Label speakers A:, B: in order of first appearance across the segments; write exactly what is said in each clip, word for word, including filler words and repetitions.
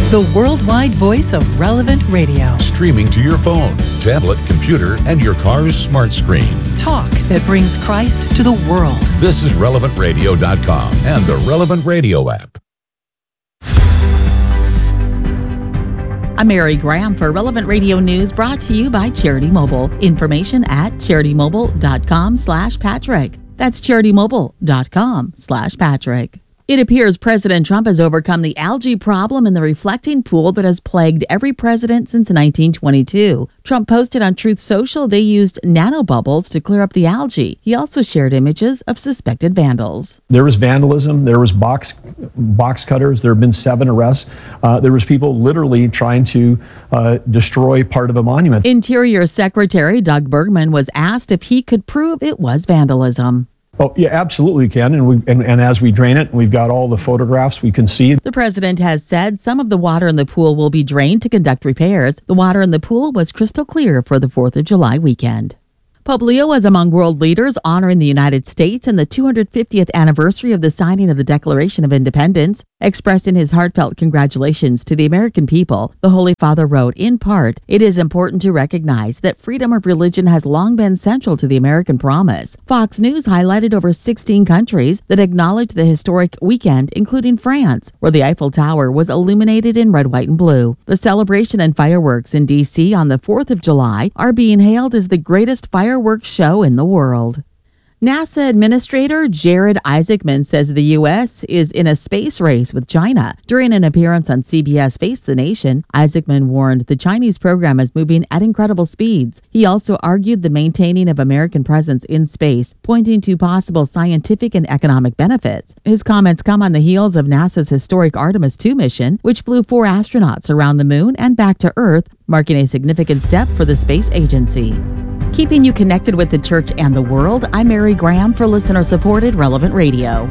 A: the worldwide voice of Relevant Radio.
B: Streaming to your phone, tablet, computer, and your car's smart screen.
A: Talk that brings Christ to the world.
B: This is relevant radio dot com and the Relevant Radio app.
C: I'm Mary Graham for Relevant Radio News, brought to you by Charity Mobile. Information at charity mobile dot com slash Patrick. That's charity mobile dot com slash Patrick. It appears President Trump has overcome the algae problem in the reflecting pool that has plagued every president since nineteen twenty-two. Trump posted on Truth Social they used nanobubbles to clear up the algae. He also shared images of suspected vandals.
D: There was vandalism. There was box box cutters. There have been seven arrests. Uh, there was people literally trying to uh, destroy part of a monument.
C: Interior Secretary Doug Bergman was asked if he could prove it was vandalism.
D: Oh, yeah, absolutely can. And, we, and, and as we drain it, we've got all the photographs we can see.
C: The president has said some of the water in the pool will be drained to conduct repairs. The water in the pool was crystal clear for the fourth of July weekend. Pope Leo was among world leaders honoring the United States in the two hundred fiftieth anniversary of the signing of the Declaration of Independence. Expressing his heartfelt congratulations to the American people, the Holy Father wrote, in part, "It is important to recognize that freedom of religion has long been central to the American promise." Fox News highlighted over sixteen countries that acknowledged the historic weekend, including France, where the Eiffel Tower was illuminated in red, white, and blue. The celebration and fireworks in D C on the fourth of July are being hailed as the greatest fireworks show in the world. NASA Administrator Jared Isaacman says the U S is in a space race with China. During an appearance on C B S Face the Nation, Isaacman warned the Chinese program is moving at incredible speeds. He also argued the maintaining of American presence in space, pointing to possible scientific and economic benefits. His comments come on the heels of NASA's historic Artemis two mission, which flew four astronauts around the moon and back to Earth, marking a significant step for the space agency. Keeping you connected with the church and the world, I'm Mary Graham for listener-supported Relevant Radio.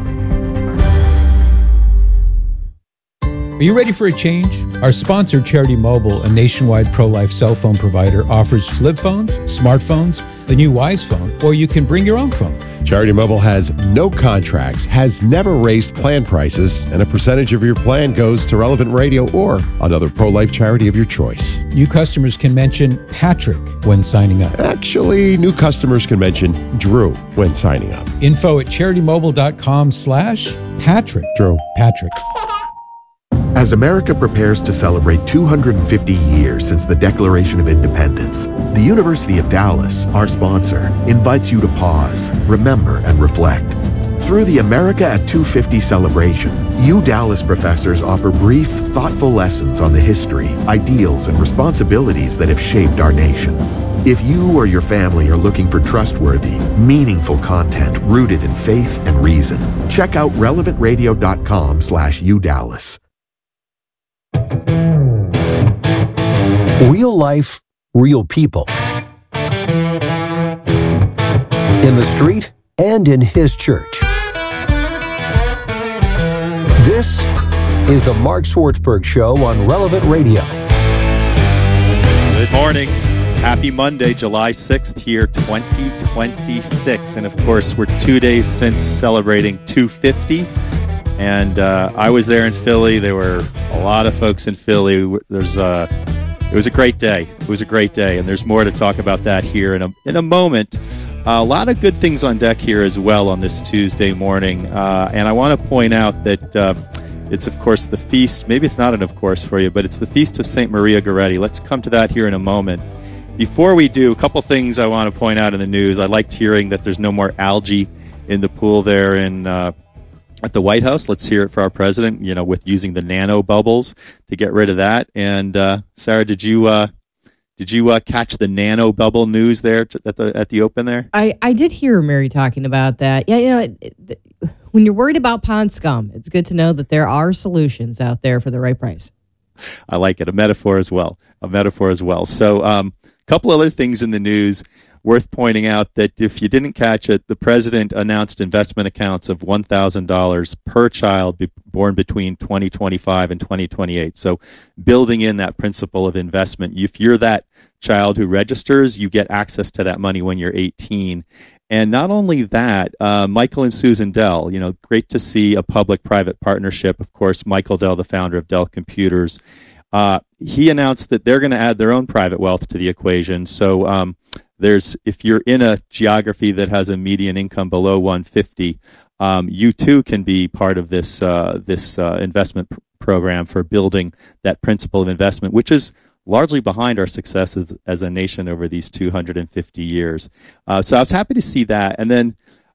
E: Are you ready for a change? Our sponsor, Charity Mobile, a nationwide pro-life cell phone provider, offers flip phones, smartphones, the new Wise phone, or you can bring your own phone.
F: Charity Mobile has no contracts, has never raised plan prices, and a percentage of your plan goes to Relevant Radio or another pro-life charity of your choice.
E: New customers can mention Patrick when signing up.
F: Actually, new customers can mention Drew when signing up.
E: Info at charity mobile dot com slash Patrick.
F: Drew.
E: Patrick.
G: As America prepares to celebrate two hundred fifty years since the Declaration of Independence, the University of Dallas, our sponsor, invites you to pause, remember, and reflect. Through the America at two fifty celebration, U Dallas professors offer brief, thoughtful lessons on the history, ideals, and responsibilities that have shaped our nation. If you or your family are looking for trustworthy, meaningful content rooted in faith and reason, check out relevant radio dot com slash U Dallas.
H: Real life, real people. In the street and in his church. This is the Mark Swartzberg Show on Relevant Radio.
I: Good morning. Happy Monday, July sixth here, twenty twenty-six. And of course, we're two days since celebrating two fifty. And uh, I was there in Philly. There were a lot of folks in Philly. There's uh, it was a great day. It was a great day. And there's more to talk about that here in a, in a moment. Uh, a lot of good things on deck here as well on this Tuesday morning. Uh, and I want to point out that uh, it's, of course, the feast. Maybe it's not an of course for you, but it's the Feast of Saint Maria Goretti. Let's come to that here in a moment. Before we do, a couple things I want to point out in the news. I liked hearing that there's no more algae in the pool there in uh, at the White House. Let's hear it for our president, you know, with using the nano bubbles to get rid of that. And uh, Sarah, did you uh, did you uh, catch the nano bubble news there t- at the at the open there?
J: I, I did hear Mary talking about that. Yeah, you know, it, it, when you're worried about pond scum, it's good to know that there are solutions out there for the right price.
I: I like it. A metaphor as well. A metaphor as well. So um, a couple other things in the news. Worth pointing out that if you didn't catch it, the president announced investment accounts of one thousand dollars per child be born between twenty twenty-five and twenty twenty-eight. So building in that principle of investment. If you're that child who registers, you get access to that money when you're eighteen. And not only that, uh, Michael and Susan Dell, you know, great to see a public-private partnership. Of course, Michael Dell, the founder of Dell Computers, Uh, he announced that they're going to add their own private wealth to the equation. So um, there's if you're in a geography that has a median income below one hundred fifty, um, you too can be part of this uh, this uh, investment pr- program for building that principle of investment, which is largely behind our success as, as a nation over these two hundred fifty years. Uh, so I was happy to see that. And then,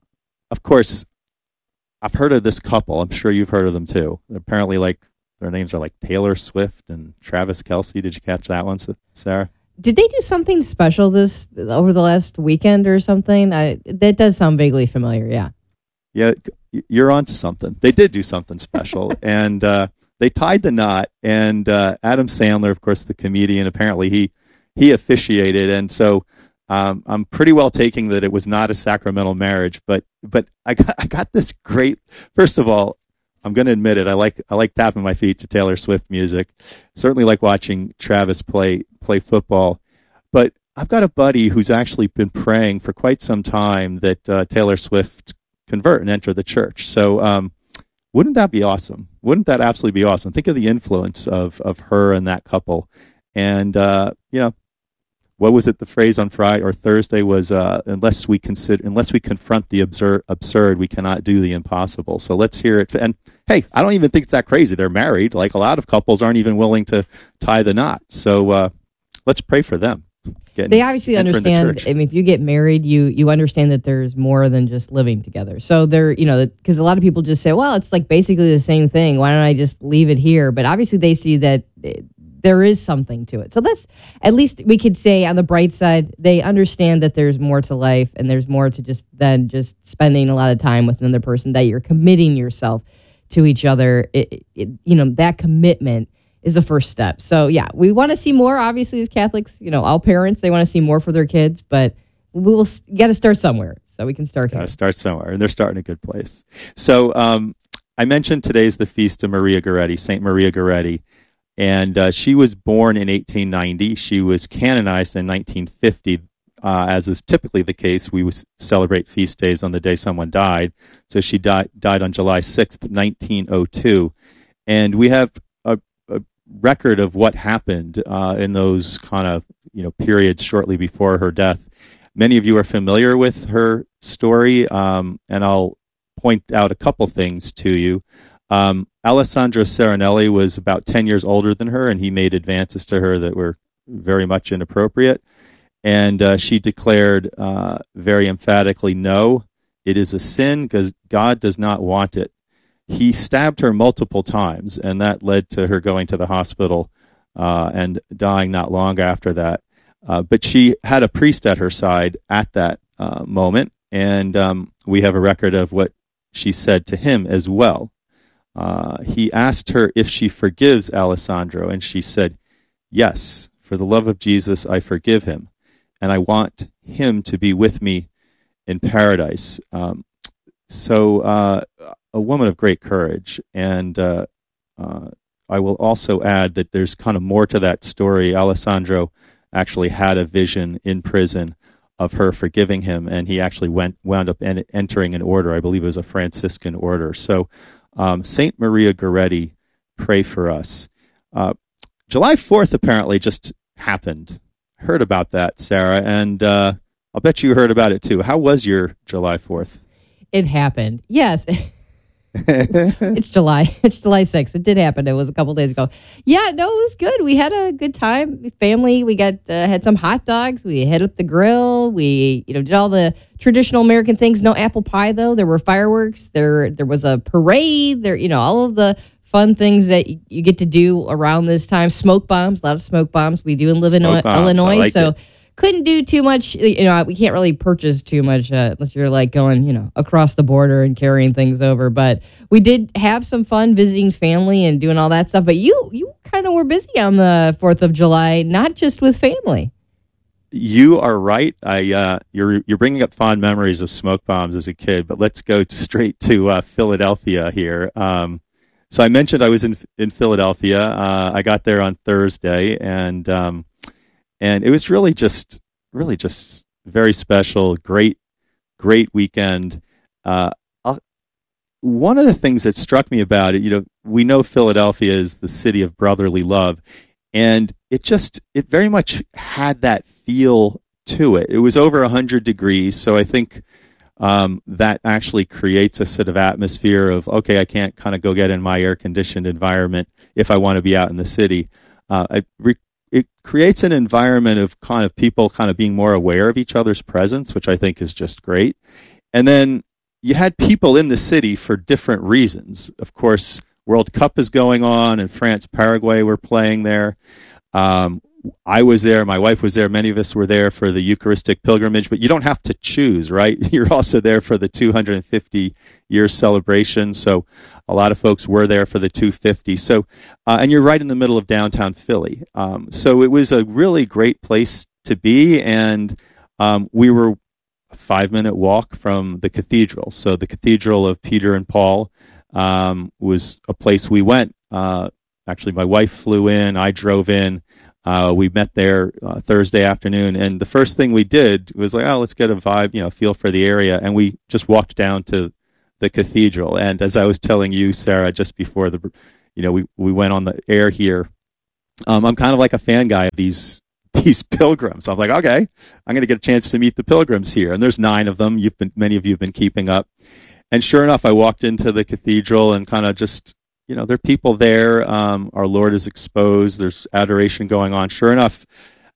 I: of course, I've heard of this couple. I'm sure you've heard of them too. Apparently, like their names are like Taylor Swift and Travis Kelce. Did you catch that one, Sarah?
J: Did they do something special this over the last weekend or something? I, that does sound vaguely familiar. Yeah.
I: Yeah, you're onto something. They did do something special, and uh, they tied the knot. And uh, Adam Sandler, of course, the comedian, apparently he he officiated, and so um, I'm pretty well taking that it was not a sacramental marriage. But but I got I got this great. First of all, I'm going to admit it. I like I like tapping my feet to Taylor Swift music. Certainly like watching Travis play play football. But I've got a buddy who's actually been praying for quite some time that uh, Taylor Swift convert and enter the church. So um, wouldn't that be awesome? Wouldn't that absolutely be awesome? Think of the influence of of her and that couple. And uh, you know, what was it? The phrase on Friday or Thursday was, uh, "Unless we consider, unless we confront the absurd, absurd, we cannot do the impossible." So let's hear it. And hey, I don't even think it's that crazy. They're married. Like a lot of couples aren't even willing to tie the knot. So uh, let's pray for them. Getting,
J: they obviously understand.
I: The
J: I mean, if you get married, you you understand that there's more than just living together. So they're, you know, because a lot of people just say, well, it's like basically the same thing. Why don't I just leave it here? But obviously they see that it, there is something to it. So that's, at least we could say on the bright side, they understand that there's more to life and there's more to just than just spending a lot of time with another person, that you're committing yourself to each other. It, it, you know, that commitment is the first step. So yeah, we want to see more, obviously, as Catholics. You know, all parents, they want to see more for their kids, but we will got to start somewhere. So we can start here.
I: Got to start somewhere, and they're starting a good place. So um, I mentioned today's the feast of Maria Goretti, Saint Maria Goretti, and uh, she was born in eighteen ninety. She was canonized in nineteen fifty. Uh, as is typically the case, we would celebrate feast days on the day someone died. So she died died on July sixth, nineteen oh two, and we have a, a record of what happened uh, in those kind of you know periods shortly before her death. Many of you are familiar with her story, um, and I'll point out a couple things to you. Um, Alessandro Serenelli was about ten years older than her, and he made advances to her that were very much inappropriate. And uh, she declared uh, very emphatically, no, it is a sin because God does not want it. He stabbed her multiple times, and that led to her going to the hospital uh, and dying not long after that. Uh, but she had a priest at her side at that uh, moment, and um, we have a record of what she said to him as well. Uh, he asked her if she forgives Alessandro, and she said, yes, for the love of Jesus, I forgive him, and I want him to be with me in paradise. Um, so uh, a woman of great courage, and uh, uh, I will also add that there's kind of more to that story. Alessandro actually had a vision in prison of her forgiving him, and he actually went wound up en- entering an order. I believe it was a Franciscan order. So um, Saint Maria Goretti, pray for us. Uh, July fourth apparently just happened. I heard about that, Sarah, and uh, I'll bet you heard about it too. How was your July fourth?
J: It happened. Yes. It's July. It's July sixth. It did happen. It was a couple days ago. Yeah, no, it was good. We had a good time. Family. We got uh, had some hot dogs. We hit up the grill. We you know did all the traditional American things. No apple pie though. There were fireworks. There there was a parade. There you know all of the fun things that you get to do around this time. Smoke bombs. A lot of smoke bombs. We do in Illinois. Illinois. Like so. It. Couldn't do too much, you know, we can't really purchase too much uh, unless you're like going, you know, across the border and carrying things over. But we did have some fun visiting family and doing all that stuff. But you you kind of were busy on the fourth of July, not just with family.
I: You are right. I uh, you're you're bringing up fond memories of smoke bombs as a kid, but let's go to, straight to uh, Philadelphia here. Um, so I mentioned I was in in Philadelphia. Uh, I got there on Thursday, and um, And it was really just, really just very special, great, great weekend. Uh, I'll, one of the things that struck me about it, you know, we know Philadelphia is the city of brotherly love, and it just, it very much had that feel to it. It was over one hundred degrees, so I think um, that actually creates a sort of atmosphere of, okay, I can't kind of go get in my air-conditioned environment if I want to be out in the city. Uh, I re- it creates an environment of kind of people kind of being more aware of each other's presence, which I think is just great. And then you had people in the city for different reasons. Of course, World Cup is going on, and France, Paraguay were playing there. Um, I was there, my wife was there, many of us were there for the Eucharistic pilgrimage, but you don't have to choose, right? You're also there for the two hundred fifty year celebration, so a lot of folks were there for the two hundred fifty. So, uh, and you're right in the middle of downtown Philly. Um, so it was a really great place to be, and um, we were a five-minute walk from the cathedral. So the Cathedral of Peter and Paul um, was a place we went. Uh, actually, my wife flew in, I drove in. Uh, we met there uh, Thursday afternoon, and the first thing we did was like, oh, let's get a vibe, you know, feel for the area, and we just walked down to the cathedral. And as I was telling you, Sarah, just before the, you know, we, we went on the air here, um, I'm kind of like a fan guy of these these pilgrims. I'm like, okay, I'm going to get a chance to meet the pilgrims here, and there's nine of them. You've been, many of you have been keeping up, and sure enough, I walked into the cathedral and kind of just, you know, there are people there. Um, our Lord is exposed. There's adoration going on. Sure enough,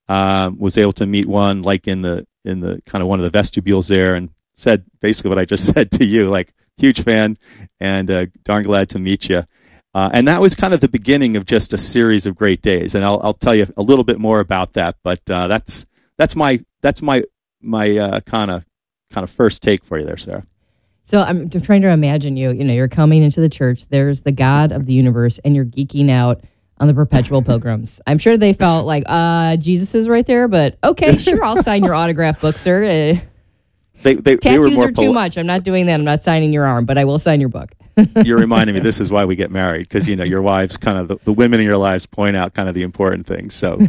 I: um, was able to meet one, like in the in the kind of one of the vestibules there, and said basically what I just said to you, like, huge fan, and uh, darn glad to meet you. Uh, and that was kind of the beginning of just a series of great days. And I'll I'll tell you a little bit more about that. But uh, that's that's my that's my my uh, kind of kind of first take for you there, Sarah.
J: So I'm trying to imagine you, you know, you're coming into the church, there's the God of the universe, and you're geeking out on the perpetual pilgrims. I'm sure they felt like, uh, Jesus is right there, but okay, sure, I'll sign your autograph book, sir. Uh,
I: they, they,
J: tattoos
I: they were more
J: are too
I: poli-
J: much. I'm not doing that. I'm not signing your arm, but I will sign your book.
I: You're reminding me, this is why we get married, because, you know, your wives kind of, the, the women in your lives point out kind of the important things. So,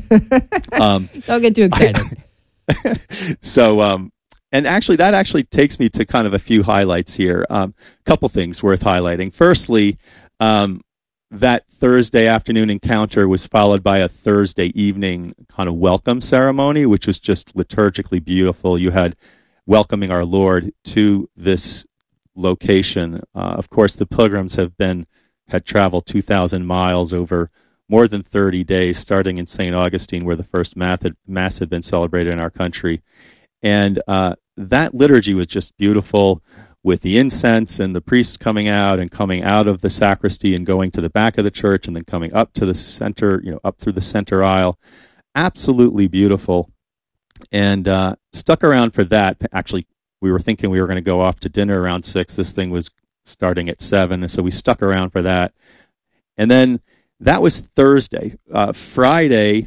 I: um,
J: don't get too excited.
I: I, so, um, And actually, that actually takes me to kind of a few highlights here. A um, couple things worth highlighting. Firstly, um, that Thursday afternoon encounter was followed by a Thursday evening kind of welcome ceremony, which was just liturgically beautiful. You had welcoming our Lord to this location. Uh, of course, the pilgrims have been had traveled two thousand miles over more than thirty days, starting in Saint Augustine, where the first mass had, mass had been celebrated in our country. And uh, that liturgy was just beautiful, with the incense and the priests coming out and coming out of the sacristy and going to the back of the church and then coming up to the center, you know, up through the center aisle. Absolutely beautiful. And uh, stuck around for that. Actually, we were thinking we were going to go off to dinner around six. This thing was starting at seven, so we stuck around for that. And then that was Thursday. Uh, Friday,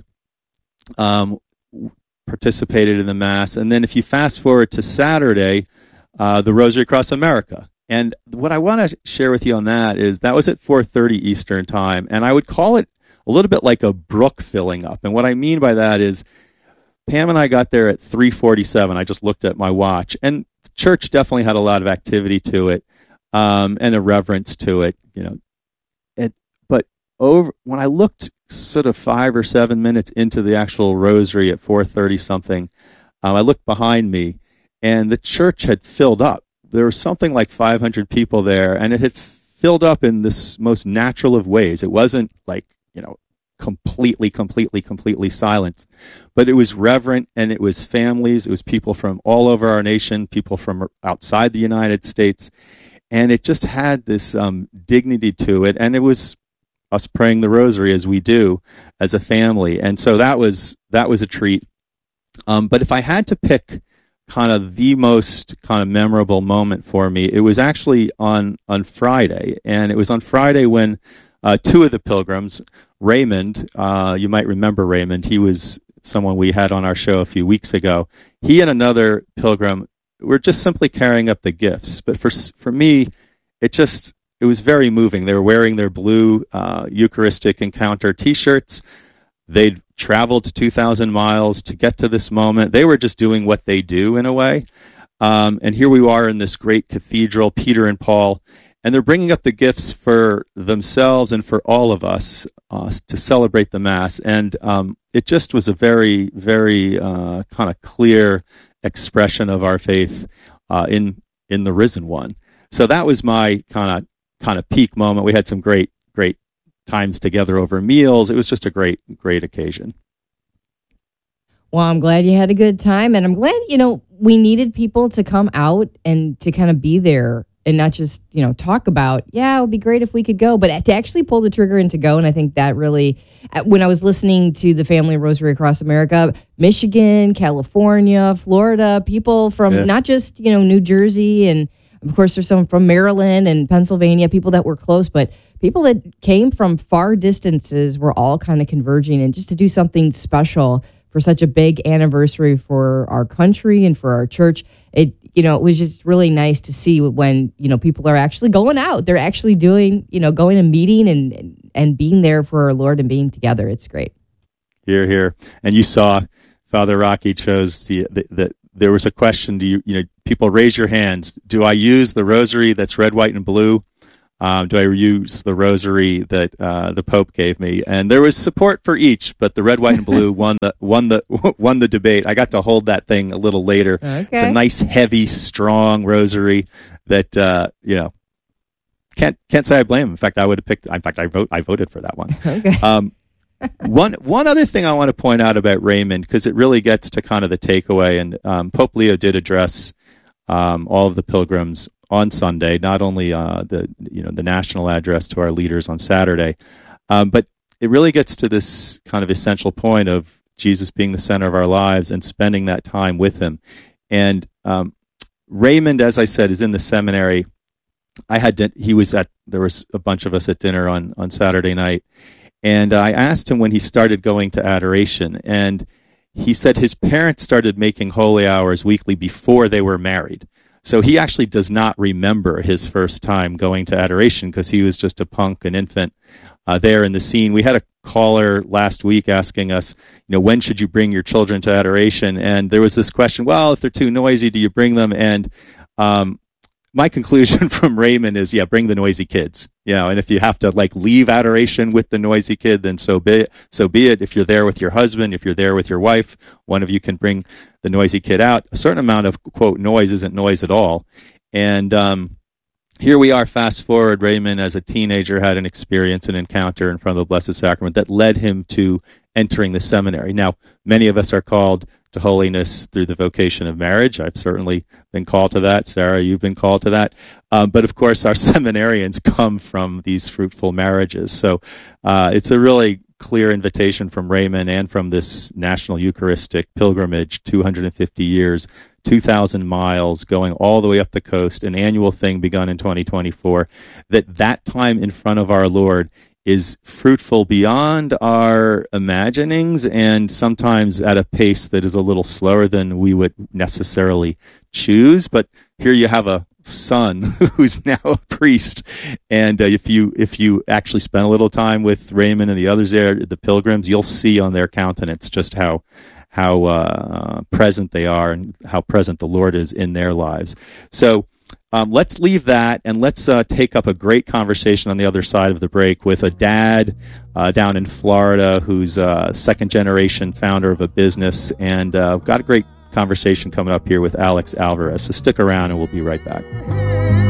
I: um, participated in the Mass. And then if you fast forward to Saturday, uh, the Rosary Across America. And what I want to share with you on that is that was at four thirty Eastern Time. And I would call it a little bit like a brook filling up. And what I mean by that is Pam and I got there at three forty-seven. I just looked at my watch. And the church definitely had a lot of activity to it um, and a reverence to it. You know, it, But over when I looked sort of five or seven minutes into the actual rosary at four thirty something, um, I looked behind me, and the church had filled up. There was something like five hundred people there, and it had filled up in this most natural of ways. It wasn't like, you know, completely, completely, completely silent, but it was reverent, and it was families. It was people from all over our nation, people from outside the United States, and it just had this um, dignity to it, and it was us praying the rosary as we do as a family. And so that was that was a treat. Um, but if I had to pick kind of the most kind of memorable moment for me, it was actually on, on Friday. And it was on Friday when uh, two of the pilgrims, Raymond, uh, you might remember Raymond, he was someone we had on our show a few weeks ago. He and another pilgrim were just simply carrying up the gifts. But for for me, it just... it was very moving. They were wearing their blue uh, Eucharistic Encounter T-shirts. They'd traveled two thousand miles to get to this moment. They were just doing what they do in a way. Um, and here we are in this great cathedral, Peter and Paul. and they're bringing up the gifts for themselves and for all of us uh, to celebrate the Mass. And um, it just was a very, very uh, kind of clear expression of our faith uh, in in the risen one. So that was my kind of kind of peak moment. We had some great, great times together over meals. It was just a great, great occasion.
J: Well, I'm glad you had a good time, and I'm glad, you know, we needed people to come out and to kind of be there and not just, you know, talk about, yeah, it would be great if we could go, but to actually pull the trigger and to go. And I think that really, when I was listening to the Family Rosary Across America, Michigan, California, Florida, people from yeah. not just, you know, New Jersey, and of course there's some from Maryland and Pennsylvania, people that were close, but people that came from far distances were all kind of converging, and just to do something special for such a big anniversary for our country and for our church, it, you know, it was just really nice to see when, you know, people are actually going out. They're actually doing, you know, going and meeting and and being there for our Lord and being together. It's great.
I: Here, here. And you saw Father Rocky chose the, the, the there was a question, do you, you know, people raise your hands. Do I use the rosary that's red, white, and blue? Um, do I use the rosary that uh, the Pope gave me? And there was support for each, but the red, white, and blue won the won the won the debate. I got to hold that thing a little later.
J: Okay.
I: It's a nice, heavy, strong rosary that uh, you know can't can't say I blame him. In fact, I would have picked. In fact, I vote I voted for that one.
J: Okay.
I: Um, one one other thing I want to point out about Raymond, because it really gets to kind of the takeaway, and um, Pope Leo did address um, all of the pilgrims on Sunday, not only uh, the you know the national address to our leaders on Saturday, um, but it really gets to this kind of essential point of Jesus being the center of our lives and spending that time with him. And um, Raymond, as I said, is in the seminary. I had to, he was at there was a bunch of us at dinner on on Saturday night, and I asked him when he started going to adoration, and he said his parents started making holy hours weekly before they were married. So he actually does not remember his first time going to adoration because he was just a punk, an infant uh, there in the scene. We had a caller last week asking us, you know, when should you bring your children to adoration? And there was this question, well, if they're too noisy, do you bring them? And um, my conclusion from Raymond is, yeah, bring the noisy kids. You know, and if you have to like leave adoration with the noisy kid, then so be it. So be it. If you're there with your husband, if you're there with your wife, one of you can bring the noisy kid out. A certain amount of, quote, noise isn't noise at all. And um, here we are, fast forward, Raymond as a teenager had an experience, an encounter in front of the Blessed Sacrament that led him to entering the seminary. Now, many of us are called to holiness through the vocation of marriage. I've certainly been called to that. Sarah, you've been called to that. Um, but of course, our seminarians come from these fruitful marriages. So uh, it's a really clear invitation from Raymond and from this National Eucharistic Pilgrimage, two hundred fifty years, two thousand miles, going all the way up the coast, an annual thing begun in twenty twenty-four, that that time in front of our Lord is fruitful beyond our imaginings, and sometimes at a pace that is a little slower than we would necessarily choose. But here you have a son who's now a priest, and uh, if you if you actually spend a little time with Raymond and the others there, the pilgrims, you'll see on their countenance just how how uh, present they are and how present the Lord is in their lives. So Um, let's leave that and let's uh, take up a great conversation on the other side of the break with a dad uh, down in Florida who's a second generation founder of a business, and uh, got a great conversation coming up here with Alex Alvarez. So stick around and we'll be right back.